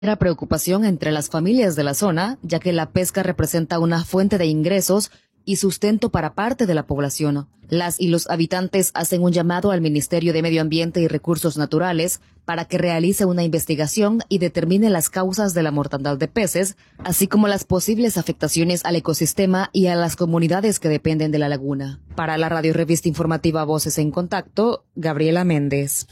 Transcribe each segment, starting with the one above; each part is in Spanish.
Era preocupación entre las familias de la zona, ya que la pesca representa una fuente de ingresos y sustento para parte de la población. Las y los habitantes hacen un llamado al Ministerio de Medio Ambiente y Recursos Naturales para que realice una investigación y determine las causas de la mortandad de peces, así como las posibles afectaciones al ecosistema y a las comunidades que dependen de la laguna. Para la Radio Revista Informativa Voces en Contacto, Gabriela Méndez.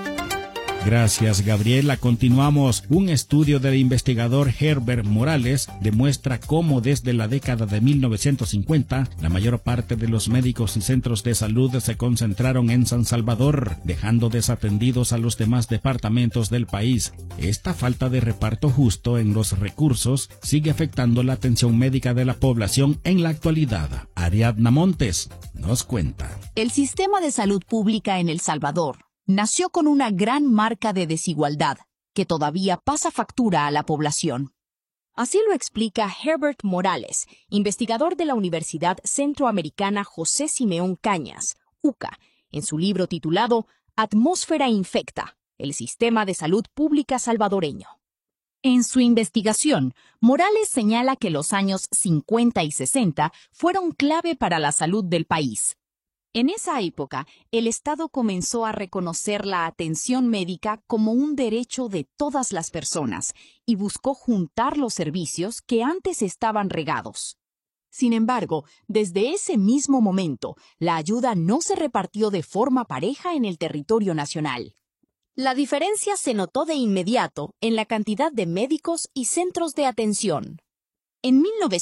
Gracias, Gabriela. Continuamos. Un estudio del investigador Herbert Morales demuestra cómo desde la década de 1950 la mayor parte de los médicos y centros de salud se concentraron en San Salvador, dejando desatendidos a los demás departamentos del país. Esta falta de reparto justo en los recursos sigue afectando la atención médica de la población en la actualidad. Ariadna Montes nos cuenta. El sistema de salud pública en El Salvador nació con una gran marca de desigualdad que todavía pasa factura a la población. Así lo explica Herbert Morales, investigador de la Universidad Centroamericana José Simeón Cañas, UCA, en su libro titulado Atmósfera Infecta, el sistema de salud pública salvadoreño. En su investigación, Morales señala que los años 50 y 60 fueron clave para la salud del país. En esa época, el Estado comenzó a reconocer la atención médica como un derecho de todas las personas y buscó juntar los servicios que antes estaban regados. Sin embargo, desde ese mismo momento, la ayuda no se repartió de forma pareja en el territorio nacional. La diferencia se notó de inmediato en la cantidad de médicos y centros de atención. En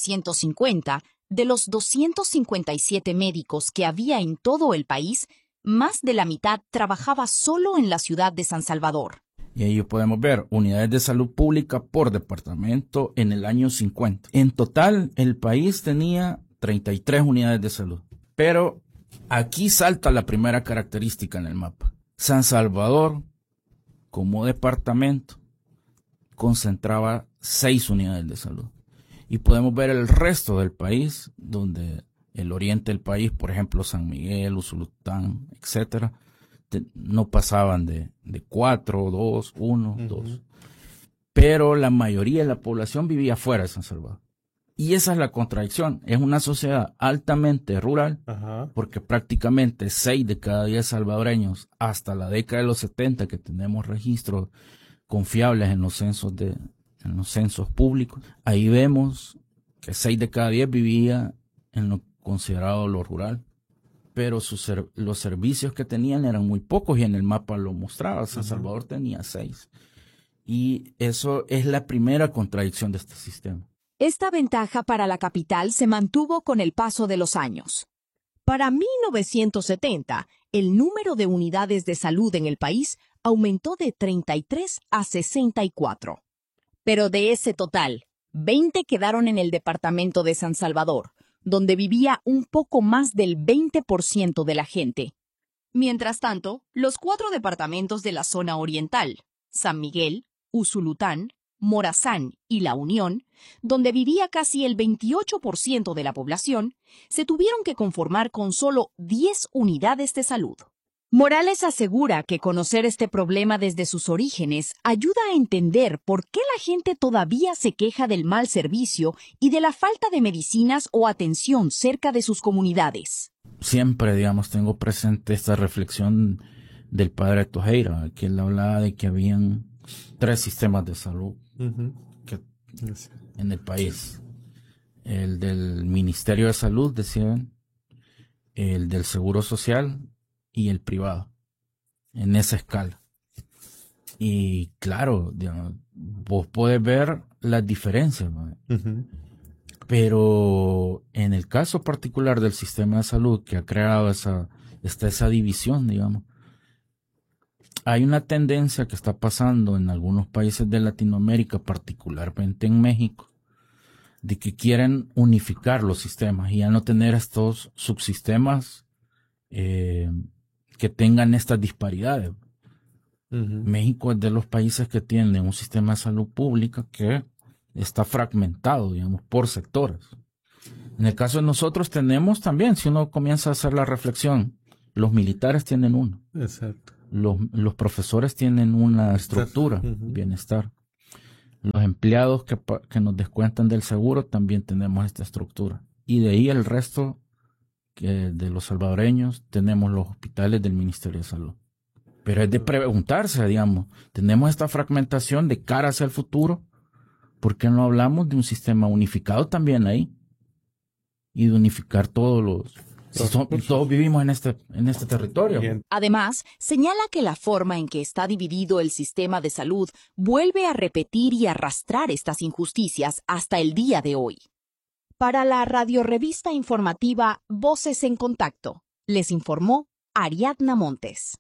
1950, de los 257 médicos que había en todo el país, más de la mitad trabajaba solo en la ciudad de San Salvador. Y ahí podemos ver unidades de salud pública por departamento en el año 50. En total, el país tenía 33 unidades de salud. Pero aquí salta la primera característica en el mapa. San Salvador, como departamento, concentraba 6 unidades de salud. Y podemos ver el resto del país, donde el oriente del país, por ejemplo, San Miguel, Usulután, etcétera, no pasaban de 4, 2, 1, 2. Pero la mayoría de la población vivía fuera de San Salvador. Y esa es la contradicción. Es una sociedad altamente rural, porque prácticamente 6 de cada 10 salvadoreños, hasta la década de los 70, que tenemos registros confiables en los censos públicos, ahí vemos que 6 de cada 10 vivía en lo considerado lo rural, pero los servicios que tenían eran muy pocos y en el mapa lo mostraba. San Salvador tenía 6. Y eso es la primera contradicción de este sistema. Esta ventaja para la capital se mantuvo con el paso de los años. Para 1970, el número de unidades de salud en el país aumentó de 33 a 64. Pero de ese total, 20 quedaron en el departamento de San Salvador, donde vivía un poco más del 20% de la gente. Mientras tanto, los 4 departamentos de la zona oriental, San Miguel, Usulután, Morazán y La Unión, donde vivía casi el 28% de la población, se tuvieron que conformar con solo 10 unidades de salud. Morales asegura que conocer este problema desde sus orígenes ayuda a entender por qué la gente todavía se queja del mal servicio y de la falta de medicinas o atención cerca de sus comunidades. Siempre, tengo presente esta reflexión del padre Tojeira, que él hablaba de que habían 3 sistemas de salud en el país. El del Ministerio de Salud, decían, el del Seguro Social y el privado, en esa escala. Y claro, vos podés ver las diferencias, ¿no? Pero en el caso particular del sistema de salud que ha creado esa división, hay una tendencia que está pasando en algunos países de Latinoamérica, particularmente en México, de que quieren unificar los sistemas y ya no tener estos subsistemas que tengan estas disparidades. México es de los países que tienen un sistema de salud pública que está fragmentado, por sectores. En el caso de nosotros tenemos también, si uno comienza a hacer la reflexión, los militares tienen uno. Exacto. Los profesores tienen una estructura, bienestar. Los empleados que nos descuentan del seguro también tenemos esta estructura. Y de ahí el resto de los salvadoreños tenemos los hospitales del Ministerio de Salud. Pero es de preguntarse, digamos, tenemos esta fragmentación de cara hacia el futuro, ¿por qué no hablamos de un sistema unificado también ahí? Y de unificar todos vivimos en este territorio. Además, señala que la forma en que está dividido el sistema de salud vuelve a repetir y arrastrar estas injusticias hasta el día de hoy. Para la radiorevista informativa Voces en Contacto, les informó Ariadna Montes.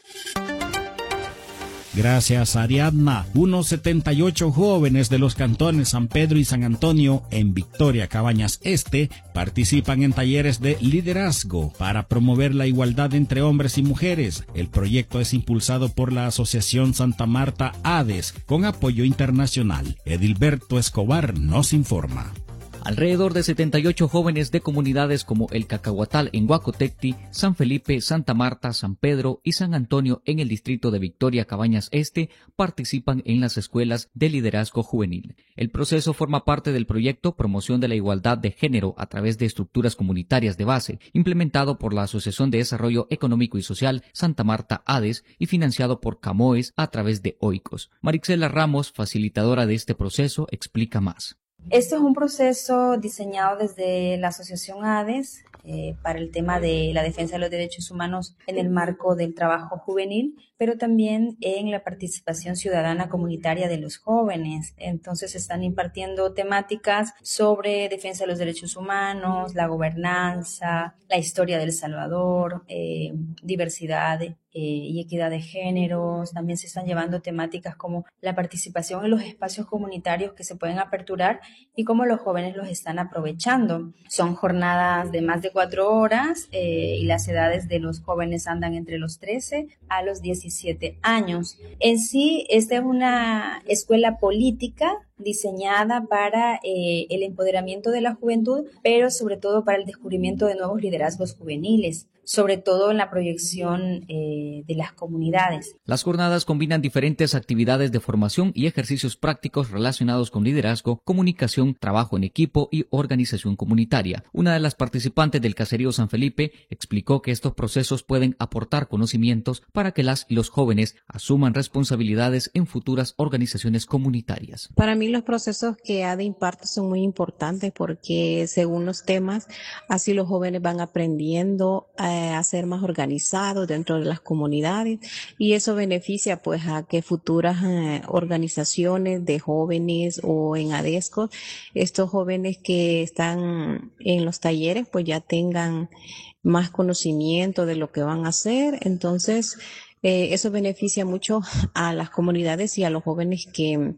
Gracias, Ariadna. Unos 78 jóvenes de los cantones San Pedro y San Antonio en Victoria Cabañas Este participan en talleres de liderazgo para promover la igualdad entre hombres y mujeres. El proyecto es impulsado por la Asociación Santa Marta ADES con apoyo internacional. Edilberto Escobar nos informa. Alrededor de 78 jóvenes de comunidades como El Cacahuatal en Guacotecti, San Felipe, Santa Marta, San Pedro y San Antonio en el distrito de Victoria Cabañas Este participan en las escuelas de liderazgo juvenil. El proceso forma parte del proyecto Promoción de la Igualdad de Género a través de estructuras comunitarias de base, implementado por la Asociación de Desarrollo Económico y Social Santa Marta ADES y financiado por CAMOES a través de OICOS. Marixela Ramos, facilitadora de este proceso, explica más. Esto es un proceso diseñado desde la Asociación ADES para el tema de la defensa de los derechos humanos en el marco del trabajo juvenil, pero también en la participación ciudadana comunitaria de los jóvenes. Entonces se están impartiendo temáticas sobre defensa de los derechos humanos, la gobernanza, la historia del Salvador, diversidad y equidad de géneros. También se están llevando temáticas como la participación en los espacios comunitarios que se pueden aperturar y cómo los jóvenes los están aprovechando. Son jornadas de más de 4 horas y las edades de los jóvenes andan entre los 13 a los 17 años. En sí, esta es una escuela política diseñada para el empoderamiento de la juventud, pero sobre todo para el descubrimiento de nuevos liderazgos juveniles, sobre todo en la proyección de las comunidades. Las jornadas combinan diferentes actividades de formación y ejercicios prácticos relacionados con liderazgo, comunicación, trabajo en equipo y organización comunitaria. Una de las participantes del caserío San Felipe explicó que estos procesos pueden aportar conocimientos para que las y los jóvenes asuman responsabilidades en futuras organizaciones comunitarias. Para mí los procesos que ADE imparte son muy importantes porque según los temas, así los jóvenes van aprendiendo a ser más organizados dentro de las comunidades y eso beneficia pues a que futuras organizaciones de jóvenes o en ADESCO, estos jóvenes que están en los talleres pues ya tengan más conocimiento de lo que van a hacer. Entonces eso beneficia mucho a las comunidades y a los jóvenes que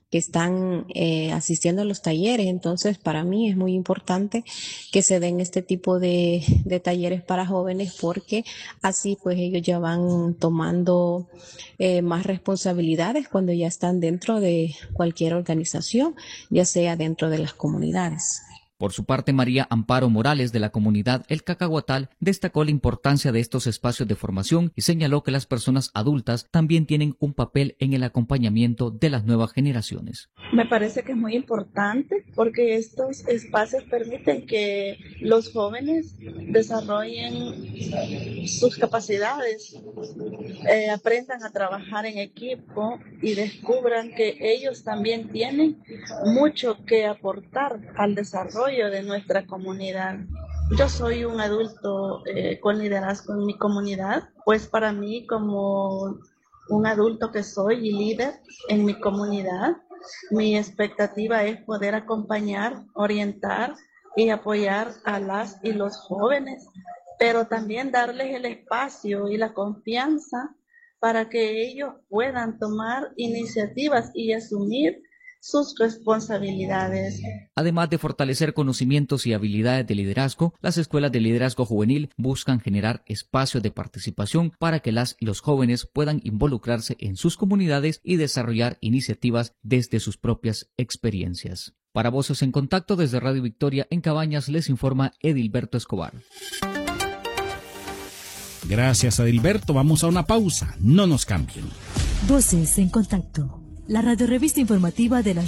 están asistiendo a los talleres. Entonces, para mí es muy importante que se den este tipo de talleres para jóvenes porque así pues ellos ya van tomando más responsabilidades cuando ya están dentro de cualquier organización, ya sea dentro de las comunidades. Por su parte, María Amparo Morales, de la comunidad El Cacahuatal, destacó la importancia de estos espacios de formación y señaló que las personas adultas también tienen un papel en el acompañamiento de las nuevas generaciones. Me parece que es muy importante porque estos espacios permiten que los jóvenes desarrollen sus capacidades, aprendan a trabajar en equipo y descubran que ellos también tienen mucho que aportar al desarrollo de nuestra comunidad. Yo soy un adulto con liderazgo en mi comunidad, pues para mí como un adulto que soy y líder en mi comunidad, mi expectativa es poder acompañar, orientar y apoyar a las y los jóvenes, pero también darles el espacio y la confianza para que ellos puedan tomar iniciativas y asumir sus responsabilidades. Además de fortalecer conocimientos y habilidades de liderazgo, las escuelas de liderazgo juvenil buscan generar espacios de participación para que las y los jóvenes puedan involucrarse en sus comunidades y desarrollar iniciativas desde sus propias experiencias. Para Voces en Contacto desde Radio Victoria en Cabañas les informa Edilberto Escobar. Gracias, Edilberto. Vamos a una pausa. No nos cambien. Voces en Contacto. la radiorrevista informativa de la